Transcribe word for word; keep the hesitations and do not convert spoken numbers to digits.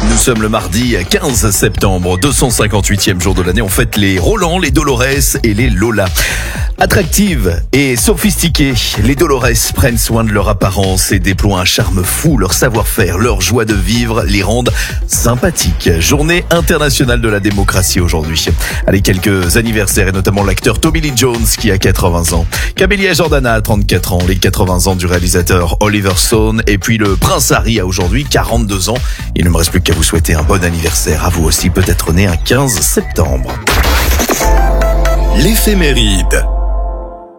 Nous sommes le mardi quinze septembre, deux cent cinquante-huitième jour de l'année. On fête les Roland, les Dolores et les Lola. Attractives et sophistiquées, les Dolores prennent soin de leur apparence et déploient un charme fou. Leur savoir-faire, leur joie de vivre les rendent sympathiques. Journée internationale de la démocratie aujourd'hui. Allez, quelques anniversaires et notamment l'acteur Tommy Lee Jones qui a quatre-vingts ans. Camélia Jordana a trente-quatre ans, les quatre-vingts ans du réalisateur Oliver Stone et puis le prince Harry a aujourd'hui quarante-deux ans. Il ne me reste plus qu'à vous souhaiter un bon anniversaire à vous aussi, peut-être né un quinze septembre. L'éphéméride.